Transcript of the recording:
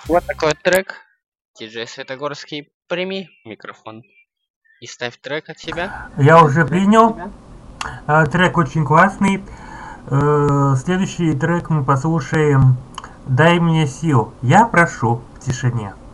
Вот такой трек. Диджей Светогорский, прими микрофон и ставь трек от себя. Я уже принял. Трек очень классный. Следующий трек мы послушаем «Дай мне сил». Я прошу в тишине.